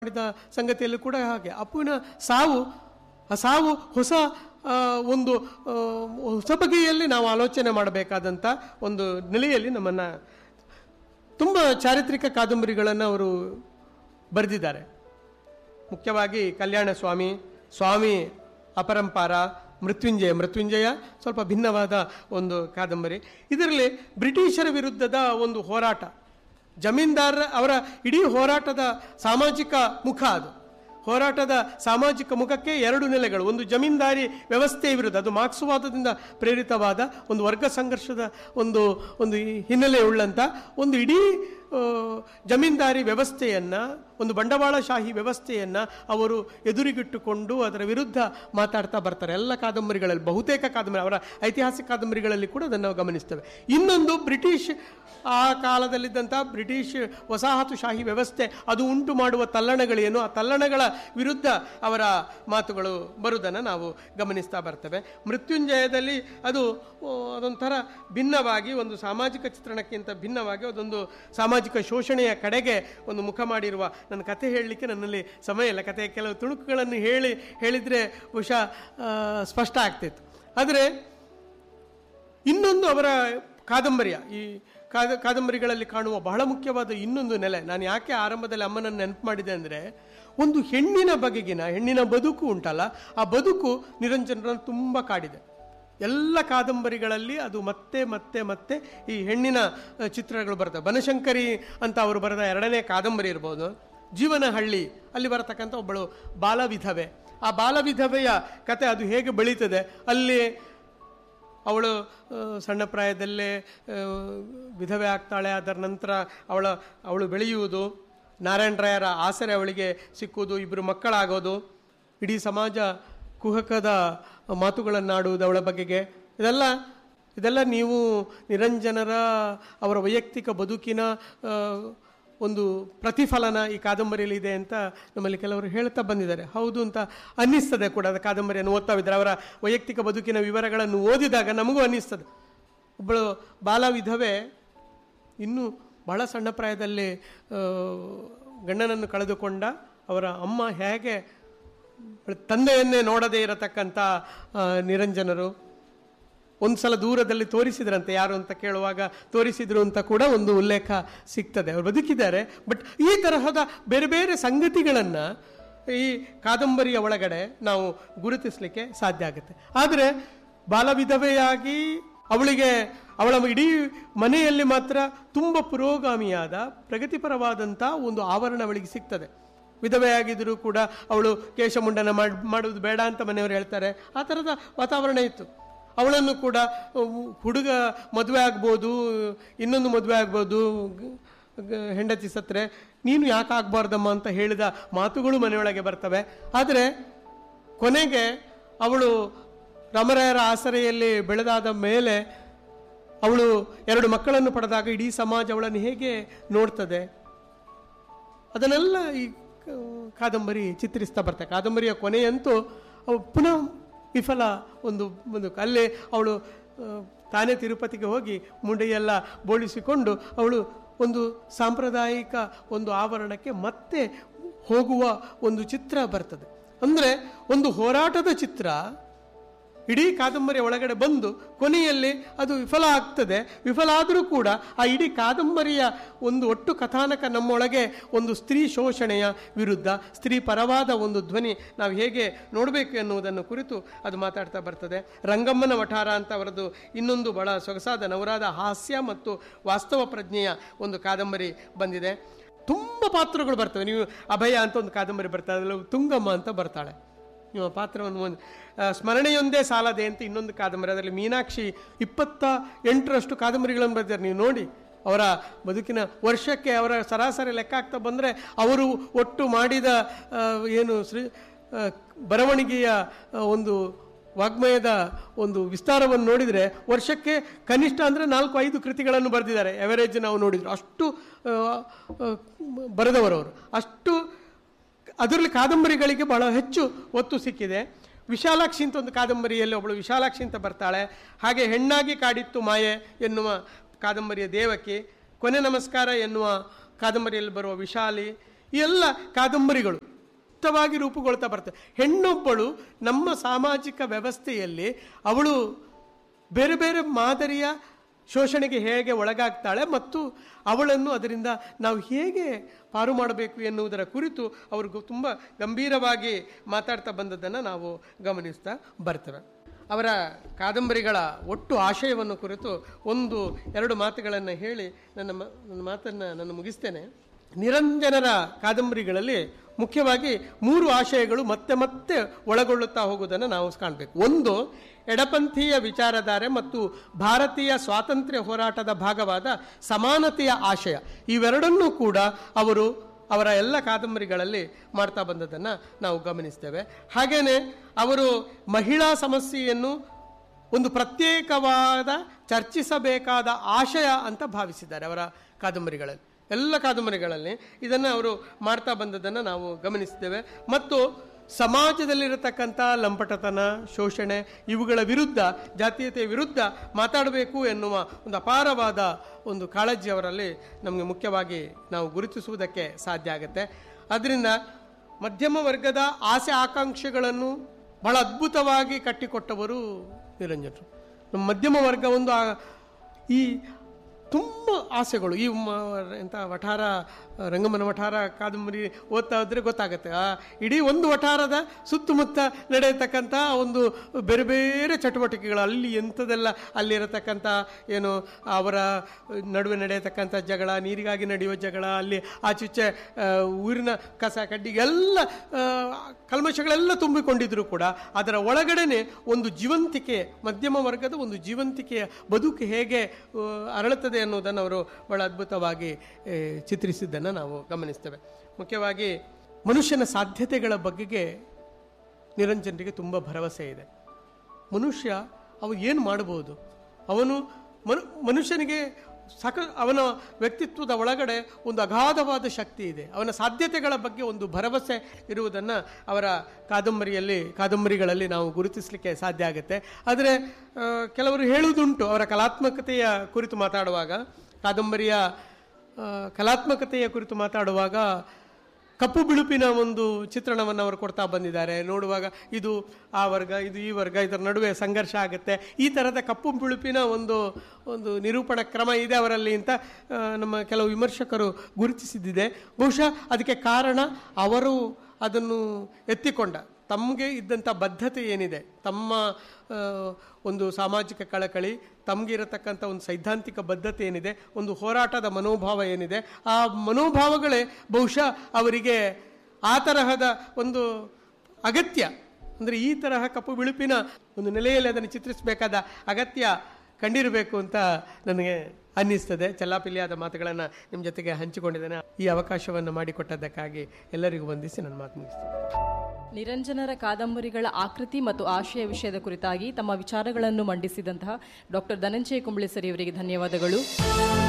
ಮಾಡಿದ ಸಂಗತಿಯಲ್ಲೂ ಕೂಡ ಹಾಗೆ ಅಪ್ಪುವಿನ ಸಾವು ಹೊಸ ಒಂದು ಹೊಸ ಬಗೆಯಲ್ಲಿ ನಾವು ಆಲೋಚನೆ ಮಾಡಬೇಕಾದಂಥ ಒಂದು ನೆಲೆಯಲ್ಲಿ ನಮ್ಮನ್ನು ತುಂಬ ಚಾರಿತ್ರಿಕ ಕಾದಂಬರಿಗಳನ್ನು ಅವರು ಬರೆದಿದ್ದಾರೆ. ಮುಖ್ಯವಾಗಿ ಕಲ್ಯಾಣ ಸ್ವಾಮಿ ಅಪರಂಪಾರ, ಮೃತ್ಯುಂಜಯ ಸ್ವಲ್ಪ ಭಿನ್ನವಾದ ಒಂದು ಕಾದಂಬರಿ. ಇದರಲ್ಲಿ ಬ್ರಿಟಿಷರ ವಿರುದ್ಧದ ಒಂದು ಹೋರಾಟ, ಜಮೀನ್ದಾರ ಅವರ ಇಡೀ ಹೋರಾಟದ ಸಾಮಾಜಿಕ ಮುಖ. ಅದು ಹೋರಾಟದ ಸಾಮಾಜಿಕ ಮುಖಕ್ಕೆ ಎರಡು ನೆಲೆಗಳು. ಒಂದು ಜಮೀನ್ದಾರಿ ವ್ಯವಸ್ಥೆಯ ವಿರುದ್ಧ, ಅದು ಮಾರ್ಕ್ಸ್ವಾದದಿಂದ ಪ್ರೇರಿತವಾದ ಒಂದು ವರ್ಗ ಸಂಘರ್ಷದ ಒಂದು ಹಿನ್ನೆಲೆಯುಳ್ಳಂಥ ಒಂದು ಇಡೀ ಜಮೀನ್ದಾರಿ ವ್ಯವಸ್ಥೆಯನ್ನು, ಒಂದು ಬಂಡವಾಳಶಾಹಿ ವ್ಯವಸ್ಥೆಯನ್ನು ಅವರು ಎದುರಿಗಿಟ್ಟುಕೊಂಡು ಅದರ ವಿರುದ್ಧ ಮಾತಾಡ್ತಾ ಬರ್ತಾರೆ. ಎಲ್ಲ ಕಾದಂಬರಿಗಳಲ್ಲಿ, ಬಹುತೇಕ ಕಾದಂಬರಿ, ಅವರ ಐತಿಹಾಸಿಕ ಕಾದಂಬರಿಗಳಲ್ಲಿ ಕೂಡ ಅದನ್ನು ನಾವು ಗಮನಿಸ್ತೇವೆ. ಇನ್ನೊಂದು ಬ್ರಿಟಿಷ್, ಆ ಕಾಲದಲ್ಲಿದ್ದಂಥ ಬ್ರಿಟಿಷ್ ವಸಾಹತುಶಾಹಿ ವ್ಯವಸ್ಥೆ ಅದು ಉಂಟು ಮಾಡುವ ತಲ್ಲಣಗಳೇನು, ಆ ತಲ್ಲಣಗಳ ವಿರುದ್ಧ ಅವರ ಮಾತುಗಳು ಬರುವುದನ್ನು ನಾವು ಗಮನಿಸ್ತಾ ಬರ್ತೇವೆ. ಮೃತ್ಯುಂಜಯದಲ್ಲಿ ಅದೊಂಥರ ಭಿನ್ನವಾಗಿ, ಒಂದು ಸಾಮಾಜಿಕ ಚಿತ್ರಣಕ್ಕಿಂತ ಭಿನ್ನವಾಗಿ ಅದೊಂದು ಸಾಮಾಜಿಕ ಶೋಷಣೆಯ ಕಡೆಗೆ ಒಂದು ಮುಖ ಮಾಡಿರುವ, ನನ್ನ ಕಥೆ ಹೇಳಲಿಕ್ಕೆ ನನ್ನಲ್ಲಿ ಸಮಯ ಇಲ್ಲ, ಕಥೆಯ ಕೆಲವು ತುಣುಕುಗಳನ್ನು ಹೇಳಿದರೆ ಬಹುಶಃ ಸ್ಪಷ್ಟ ಆಗ್ತಿತ್ತು. ಆದರೆ ಇನ್ನೊಂದು ಅವರ ಕಾದಂಬರಿಯ ಈ ಕಾದಂಬರಿಗಳಲ್ಲಿ ಕಾಣುವ ಬಹಳ ಮುಖ್ಯವಾದ ಇನ್ನೊಂದು ನೆಲೆ, ನಾನು ಯಾಕೆ ಆರಂಭದಲ್ಲಿ ಅಮ್ಮನನ್ನು ನೆನಪು ಮಾಡಿದೆ ಅಂದರೆ, ಒಂದು ಹೆಣ್ಣಿನ ಹೆಣ್ಣಿನ ಬದುಕು ಉಂಟಲ್ಲ, ಆ ಬದುಕು ನಿರಂಜನರನ್ನು ತುಂಬ ಕಾಡಿದೆ. ಎಲ್ಲ ಕಾದಂಬರಿಗಳಲ್ಲಿ ಅದು ಮತ್ತೆ ಮತ್ತೆ ಮತ್ತೆ ಈ ಹೆಣ್ಣಿನ ಚಿತ್ರಗಳು ಬರ್ತವೆ. ಬನಶಂಕರಿ ಅಂತ ಅವರು ಬರೆದ ಎರಡನೇ ಕಾದಂಬರಿ ಇರ್ಬೋದು, ಜೀವನಹಳ್ಳಿ, ಅಲ್ಲಿ ಬರತಕ್ಕಂಥ ಒಬ್ಬಳು ಬಾಲವಿಧವೆ. ಆ ಬಾಲವಿಧವೆಯ ಕತೆ ಅದು ಹೇಗೆ ಬೆಳೀತದೆ, ಅಲ್ಲಿ ಅವಳು ಸಣ್ಣ ಪ್ರಾಯದಲ್ಲೇ ವಿಧವೆ ಆಗ್ತಾಳೆ. ಅದರ ನಂತರ ಅವಳು ಬೆಳೆಯುವುದು, ನಾರಾಯಣರಾಯರ ಆಸರೆ ಅವಳಿಗೆ ಸಿಕ್ಕುವುದು, ಇಬ್ಬರು ಮಕ್ಕಳಾಗೋದು, ಇಡೀ ಸಮಾಜ ಕುಹಕದ ಮಾತುಗಳನ್ನಾಡುವುದು ಅವಳ ಬಗೆಗೆ. ಇದೆಲ್ಲ ನೀವು ನಿರಂಜನರ ಅವರ ವೈಯಕ್ತಿಕ ಬದುಕಿನ ಒಂದು ಪ್ರತಿಫಲನ ಈ ಕಾದಂಬರಿಯಲ್ಲಿ ಇದೆ ಅಂತ ನಮ್ಮಲ್ಲಿ ಕೆಲವರು ಹೇಳ್ತಾ ಬಂದಿದ್ದಾರೆ. ಹೌದು ಅಂತ ಅನ್ನಿಸ್ತದೆ ಕೂಡ. ಅದು ಕಾದಂಬರಿಯನ್ನು ಓದ್ತಾ ಇದ್ದಾರೆ, ಅವರ ವೈಯಕ್ತಿಕ ಬದುಕಿನ ವಿವರಗಳನ್ನು ಓದಿದಾಗ ನಮಗೂ ಅನ್ನಿಸ್ತದೆ. ಒಬ್ಬಳು ಬಾಲ ವಿಧವೆ ಇನ್ನೂ ಬಹಳ ಸಣ್ಣ ಪ್ರಾಯದಲ್ಲಿ ಗಂಡನನ್ನು ಕಳೆದುಕೊಂಡ ಅವರ ಅಮ್ಮ ಹೇಗೆ ತಂದೆಯನ್ನೇ ನೋಡದೇ ಇರತಕ್ಕಂಥ ನಿರಂಜನರು ಒಂದು ಸಲ ದೂರದಲ್ಲಿ ತೋರಿಸಿದ್ರಂತೆ, ಯಾರು ಅಂತ ಕೇಳುವಾಗ ತೋರಿಸಿದ್ರು ಅಂತ ಕೂಡ ಒಂದು ಉಲ್ಲೇಖ ಸಿಗ್ತದೆ. ಅವರು ಬದುಕಿದ್ದಾರೆ. ಬಟ್ ಈ ತರಹದ ಬೇರೆ ಬೇರೆ ಸಂಗತಿಗಳನ್ನು ಈ ಕಾದಂಬರಿಯ ಒಳಗಡೆ ನಾವು ಗುರುತಿಸಲಿಕ್ಕೆ ಸಾಧ್ಯ ಆಗುತ್ತೆ. ಆದರೆ ಬಾಲವಿಧವೆಯಾಗಿ ಅವಳ ಇಡೀ ಮನೆಯಲ್ಲಿ ಮಾತ್ರ ತುಂಬ ಪುರೋಗಾಮಿಯಾದ ಪ್ರಗತಿಪರವಾದಂಥ ಒಂದು ಆವರಣ ಅವಳಿಗೆ ಸಿಗ್ತದೆ. ವಿಧವೆಯಾಗಿದ್ದರೂ ಕೂಡ ಅವಳು ಕೇಶಮುಂಡನ ಮಾಡುವುದು ಬೇಡ ಅಂತ ಮನೆಯವರು ಹೇಳ್ತಾರೆ. ಆ ಥರದ ವಾತಾವರಣ ಇತ್ತು. ಅವಳನ್ನು ಕೂಡ ಹುಡುಗ ಮದುವೆ ಆಗ್ಬೋದು, ಇನ್ನೊಂದು ಮದುವೆ ಆಗ್ಬೋದು, ಹೆಂಡತಿ ಸತ್ರೆ ನೀನು ಯಾಕೆ ಆಗ್ಬಾರ್ದಮ್ಮ ಅಂತ ಹೇಳಿದ ಮಾತುಗಳು ಮನೆಯೊಳಗೆ ಬರ್ತವೆ. ಆದರೆ ಕೊನೆಗೆ ಅವಳು ರಾಮರಾಯರ ಆಸರೆಯಲ್ಲಿ ಬೆಳೆದಾದ ಮೇಲೆ ಅವಳು 2 ಮಕ್ಕಳನ್ನು ಪಡೆದಾಗ ಇಡೀ ಸಮಾಜ ಅವಳನ್ನು ಹೇಗೆ ನೋಡ್ತದೆ, ಅದನ್ನೆಲ್ಲ ಈ ಕಾದಂಬರಿ ಚಿತ್ರಿಸ್ತಾ ಬರ್ತಾರೆ. ಕಾದಂಬರಿಯ ಕೊನೆಯಂತೂ ಪುನಃ ವಿಫಲ ಒಂದು ಅಲ್ಲೇ ಅವಳು ತಾನೇ ತಿರುಪತಿಗೆ ಹೋಗಿ ಮುಂಡೆಯೆಲ್ಲ ಬೋಳಿಸಿಕೊಂಡು ಅವಳು ಒಂದು ಸಾಂಪ್ರದಾಯಿಕ ಒಂದು ಆವರಣಕ್ಕೆ ಮತ್ತೆ ಹೋಗುವ ಒಂದು ಚಿತ್ರ ಬರ್ತದೆ. ಅಂದರೆ ಒಂದು ಹೋರಾಟದ ಚಿತ್ರ ಇಡೀ ಕಾದಂಬರಿಯ ಒಳಗಡೆ ಬಂದು ಕೊನೆಯಲ್ಲಿ ಅದು ವಿಫಲ ಆಗ್ತದೆ. ವಿಫಲ ಆದರೂ ಕೂಡ ಆ ಇಡೀ ಕಾದಂಬರಿಯ ಒಂದು ಒಟ್ಟು ಕಥಾನಕ ನಮ್ಮೊಳಗೆ ಒಂದು ಸ್ತ್ರೀ ಶೋಷಣೆಯ ವಿರುದ್ಧ ಸ್ತ್ರೀ ಪರವಾದ ಒಂದು ಧ್ವನಿ ನಾವು ಹೇಗೆ ನೋಡಬೇಕು ಎನ್ನುವುದನ್ನು ಕುರಿತು ಅದು ಮಾತಾಡ್ತಾ ಬರ್ತದೆ. ರಂಗಮ್ಮನ ವಠಾರ ಅಂತ ಅವರದ್ದು ಇನ್ನೊಂದು ಬಹಳ ಸೊಗಸಾದ ನವರಾದ ಹಾಸ್ಯ ಮತ್ತು ವಾಸ್ತವ ಪ್ರಜ್ಞೆಯ ಒಂದು ಕಾದಂಬರಿ ಬಂದಿದೆ. ತುಂಬ ಪಾತ್ರಗಳು ಬರ್ತವೆ. ನೀವು ಅಭಯ ಅಂತ ಒಂದು ಕಾದಂಬರಿ ಬರ್ತದೆ, ಅದರಲ್ಲಿ ತುಂಗಮ್ಮ ಅಂತ ಬರ್ತಾಳೆ. ನೀವು ಪಾತ್ರವನ್ನು ಸ್ಮರಣೆಯೊಂದೇ ಸಾಲದೆ ಅಂತ ಇನ್ನೊಂದು ಕಾದಂಬರಿ, ಅದರಲ್ಲಿ ಮೀನಾಕ್ಷಿ 28ರಷ್ಟು ಕಾದಂಬರಿಗಳನ್ನು ಬರೆದಿದ್ದಾರೆ. ನೀವು ನೋಡಿ ಅವರ ಬದುಕಿನ ವರ್ಷಕ್ಕೆ ಅವರ ಸರಾಸರಿ ಲೆಕ್ಕ ಆಗ್ತಾ ಬಂದರೆ ಅವರು ಒಟ್ಟು ಮಾಡಿದ ಬರವಣಿಗೆಯ ಒಂದು ವಾಗ್ಮಯದ ಒಂದು ವಿಸ್ತಾರವನ್ನು ನೋಡಿದರೆ ವರ್ಷಕ್ಕೆ ಕನಿಷ್ಠ ಅಂದರೆ 4-5 ಕೃತಿಗಳನ್ನು ಬರೆದಿದ್ದಾರೆ. ಎವರೇಜ್ ನಾವು ನೋಡಿದ್ರು ಅಷ್ಟು ಬರೆದವರವರು. ಅಷ್ಟು ಅದರಲ್ಲಿ ಕಾದಂಬರಿಗಳಿಗೆ ಬಹಳ ಹೆಚ್ಚು ಒತ್ತು ಸಿಕ್ಕಿದೆ. ವಿಶಾಲಾಕ್ಷಿ ಅಂತ ಒಂದು ಕಾದಂಬರಿಯಲ್ಲಿ ಒಬ್ಬಳು ವಿಶಾಲಾಕ್ಷಿ ಅಂತ ಬರ್ತಾಳೆ. ಹಾಗೆ ಹೆಣ್ಣಾಗಿ ಕಾಡಿತ್ತು ಮಾಯೆ ಎನ್ನುವ ಕಾದಂಬರಿಯ ದೇವಕಿ, ಕೊನೆ ನಮಸ್ಕಾರ ಎನ್ನುವ ಕಾದಂಬರಿಯಲ್ಲಿ ಬರುವ ವಿಶಾಲಿ, ಈ ಎಲ್ಲ ಕಾದಂಬರಿಗಳು ಮುಕ್ತವಾಗಿ ರೂಪುಗೊಳ್ತಾ ಬರ್ತವೆ. ಹೆಣ್ಣೊಬ್ಬಳು ನಮ್ಮ ಸಾಮಾಜಿಕ ವ್ಯವಸ್ಥೆಯಲ್ಲಿ ಅವಳು ಬೇರೆ ಬೇರೆ ಮಾದರಿಯ ಶೋಷಣೆಗೆ ಹೇಗೆ ಒಳಗಾಗ್ತಾಳೆ ಮತ್ತು ಅವಳನ್ನು ಅದರಿಂದ ನಾವು ಹೇಗೆ ಪಾರು ಮಾಡಬೇಕು ಎನ್ನುವುದರ ಕುರಿತು ಅವರು ತುಂಬ ಗಂಭೀರವಾಗಿ ಮಾತಾಡ್ತಾ ಬಂದದ್ದನ್ನು ನಾವು ಗಮನಿಸ್ತಾ ಬರ್ತೇವೆ. ಅವರ ಕಾದಂಬರಿಗಳ ಒಟ್ಟು ಆಶಯವನ್ನು ಕುರಿತು 1-2 ಮಾತುಗಳನ್ನು ಹೇಳಿ ನನ್ನ ಮಾತನ್ನು ನಾನು ಮುಗಿಸ್ತೇನೆ. ನಿರಂಜನರ ಕಾದಂಬರಿಗಳಲ್ಲಿ ಮುಖ್ಯವಾಗಿ 3 ಆಶಯಗಳು ಮತ್ತೆ ಮತ್ತೆ ಒಳಗೊಳ್ಳುತ್ತಾ ಹೋಗುವುದನ್ನು ನಾವು ಕಾಣಬೇಕು. ಒಂದು, ಎಡಪಂಥೀಯ ವಿಚಾರಧಾರೆ ಮತ್ತು ಭಾರತೀಯ ಸ್ವಾತಂತ್ರ್ಯ ಹೋರಾಟದ ಭಾಗವಾದ ಸಮಾನತೆಯ ಆಶಯ. ಇವೆರಡನ್ನೂ ಕೂಡ ಅವರು ಅವರ ಎಲ್ಲ ಕಾದಂಬರಿಗಳಲ್ಲಿ ಮಾಡ್ತಾ ಬಂದದ್ದನ್ನು ನಾವು ಗಮನಿಸ್ತೇವೆ. ಹಾಗೆಯೇ ಅವರು ಮಹಿಳಾ ಸಮಸ್ಯೆಯನ್ನು ಒಂದು ಪ್ರತ್ಯೇಕವಾದ ಚರ್ಚಿಸಬೇಕಾದ ಆಶಯ ಅಂತ ಭಾವಿಸಿದ್ದಾರೆ. ಅವರ ಕಾದಂಬರಿಗಳಲ್ಲಿ, ಎಲ್ಲ ಕಾದಂಬರಿಗಳಲ್ಲಿ ಇದನ್ನು ಅವರು ಮಾಡ್ತಾ ಬಂದದ್ದನ್ನು ನಾವು ಗಮನಿಸ್ತೇವೆ. ಮತ್ತು ಸಮಾಜದಲ್ಲಿರತಕ್ಕಂಥ ಲಂಪಟತನ, ಶೋಷಣೆ ಇವುಗಳ ವಿರುದ್ಧ, ಜಾತೀಯತೆಯ ವಿರುದ್ಧ ಮಾತಾಡಬೇಕು ಎನ್ನುವ ಒಂದು ಅಪಾರವಾದ ಒಂದು ಕಾಳಜಿ ಅವರಲ್ಲಿ ನಮಗೆ ಮುಖ್ಯವಾಗಿ ನಾವು ಗುರುತಿಸುವುದಕ್ಕೆ ಸಾಧ್ಯ ಆಗುತ್ತೆ. ಆದ್ದರಿಂದ ಮಧ್ಯಮ ವರ್ಗದ ಆಸೆ ಆಕಾಂಕ್ಷೆಗಳನ್ನು ಬಹಳ ಅದ್ಭುತವಾಗಿ ಕಟ್ಟಿಕೊಟ್ಟವರು ನಿರಂಜನರು. ನಮ್ಮ ಮಧ್ಯಮ ವರ್ಗ ಒಂದು ಈ ತುಂಬ ಆಸೆಗಳು, ಈ ಎಂಥ ವಠಾರ, ರಂಗಮನ ವಠಾರ ಕಾದಂಬರಿ ಓದ್ತಾ ಇದ್ರೆ ಗೊತ್ತಾಗುತ್ತೆ. ಇಡೀ ಒಂದು ವಠಾರದ ಸುತ್ತಮುತ್ತ ನಡೆಯತಕ್ಕಂಥ ಒಂದು ಬೇರೆ ಬೇರೆ ಚಟುವಟಿಕೆಗಳು, ಅಲ್ಲಿ ಎಂಥದೆಲ್ಲ ಅಲ್ಲಿರತಕ್ಕಂಥ ಏನು ಅವರ ನಡುವೆ ನಡೆಯತಕ್ಕಂಥ ಜಗಳ, ನೀರಿಗಾಗಿ ನಡೆಯುವ ಜಗಳ, ಅಲ್ಲಿ ಆಚೀಚೆ ಊರಿನ ಕಸ ಕಡ್ಡಿಗೆಲ್ಲ ಕಲ್ಮಶಗಳೆಲ್ಲ ತುಂಬಿಕೊಂಡಿದ್ರು ಕೂಡ ಅದರ ಒಳಗಡೆನೆ ಒಂದು ಜೀವಂತಿಕೆ, ಮಧ್ಯಮ ವರ್ಗದ ಒಂದು ಜೀವಂತಿಕೆಯ ಬದುಕು ಹೇಗೆ ಅರಳುತ್ತದೆ ಅನ್ನೋದನ್ನು ಅವರು ಬಹಳ ಅದ್ಭುತವಾಗಿ ಚಿತ್ರಿಸಿದ್ದನ್ನು ನಾವು ಗಮನಿಸ್ತೇವೆ. ಮುಖ್ಯವಾಗಿ ಮನುಷ್ಯನ ಸಾಧ್ಯತೆಗಳ ಬಗೆಗೆ ನಿರಂಜನರಿಗೆ ತುಂಬ ಭರವಸೆ ಇದೆ. ಮನುಷ್ಯ ಅವು ಏನು ಮಾಡಬಹುದು, ಅವನು ಮನುಷ್ಯನಿಗೆ ಅವನ ವ್ಯಕ್ತಿತ್ವದ ಒಳಗಡೆ ಒಂದು ಅಗಾಧವಾದ ಶಕ್ತಿ ಇದೆ. ಅವನ ಸಾಧ್ಯತೆಗಳ ಬಗ್ಗೆ ಒಂದು ಭರವಸೆ ಇರುವುದನ್ನು ಅವರ ಕಾದಂಬರಿಗಳಲ್ಲಿ ನಾವು ಗುರುತಿಸಲಿಕ್ಕೆ ಸಾಧ್ಯ ಆಗುತ್ತೆ. ಆದರೆ ಕೆಲವರು ಹೇಳುವುದುಂಟು, ಅವರ ಕಲಾತ್ಮಕತೆಯ ಕುರಿತು ಮಾತಾಡುವಾಗ, ಕಾದಂಬರಿಯ ಕಲಾತ್ಮಕತೆಯ ಕುರಿತು ಮಾತಾಡುವಾಗ ಕಪ್ಪು ಬಿಳುಪಿನ ಒಂದು ಚಿತ್ರಣವನ್ನು ಅವರು ಕೊಡ್ತಾ ಬಂದಿದ್ದಾರೆ. ನೋಡುವಾಗ ಇದು ಆ ವರ್ಗ, ಇದು ಈ ವರ್ಗ, ಇದರ ನಡುವೆ ಸಂಘರ್ಷ ಆಗುತ್ತೆ, ಈ ಥರದ ಕಪ್ಪು ಬಿಳುಪಿನ ಒಂದು ನಿರೂಪಣಾ ಕ್ರಮ ಇದೆ ಅವರಲ್ಲಿ ಅಂತ ನಮ್ಮ ಕೆಲವು ವಿಮರ್ಶಕರು ಗುರುತಿಸಿದ್ದಿದೆ. ಬಹುಶಃ ಅದಕ್ಕೆ ಕಾರಣ ಅವರು ಅದನ್ನು ಎತ್ತಿಕೊಂಡ ತಮಗೆ ಇದ್ದಂಥ ಬದ್ಧತೆ ಏನಿದೆ, ತಮ್ಮ ಒಂದು ಸಾಮಾಜಿಕ ಕಳಕಳಿ, ತಮಗೆ ಇರತಕ್ಕಂಥ ಒಂದು ಸೈದ್ಧಾಂತಿಕ ಬದ್ಧತೆ ಏನಿದೆ, ಒಂದು ಹೋರಾಟದ ಮನೋಭಾವ ಏನಿದೆ, ಆ ಮನೋಭಾವಗಳೇ ಬಹುಶಃ ಅವರಿಗೆ ಆ ತರಹದ ಒಂದು ಅಗತ್ಯ, ಅಂದರೆ ಈ ತರಹ ಕಪ್ಪು ಬಿಳುಪಿನ ಒಂದು ನೆಲೆಯಲ್ಲಿ ಅದನ್ನು ಚಿತ್ರಿಸಬೇಕಾದ ಅಗತ್ಯ ಕಂಡಿರಬೇಕು ಅಂತ ನನಗೆ ಅನ್ನಿಸ್ತದೆ. ಚೆಲ್ಲಾಪಿಲ್ಲಿಯಾದ ಮಾತುಗಳನ್ನು ನಿಮ್ಮ ಜೊತೆಗೆ ಹಂಚಿಕೊಂಡಿದ್ದೇನೆ. ಈ ಅವಕಾಶವನ್ನು ಮಾಡಿಕೊಟ್ಟದ್ದಕ್ಕಾಗಿ ಎಲ್ಲರಿಗೂ ವಂದಿಸಿ ನನ್ನ ಮಾತು ಮುಗಿಸ್ತೇನೆ. ನಿರಂಜನರ ಕಾದಂಬರಿಗಳ ಆಕೃತಿ ಮತ್ತು ಆಶಯ ವಿಷಯದ ಕುರಿತಾಗಿ ತಮ್ಮ ವಿಚಾರಗಳನ್ನು ಮಂಡಿಸಿದಂತಹ ಡಾಕ್ಟರ್ ಧನಂಜಯ ಕುಂಬ್ಳೆ ಸರ್ ಇವರಿಗೆ ಧನ್ಯವಾದಗಳು.